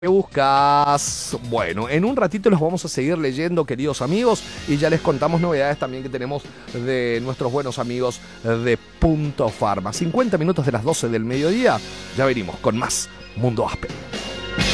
¿Qué buscas? Bueno, en un ratito los vamos a seguir leyendo, queridos amigos, y ya les contamos novedades también que tenemos de nuestros buenos amigos de Punto Pharma. 50 minutos de las 12 del mediodía, ya venimos con más Mundo Aspen.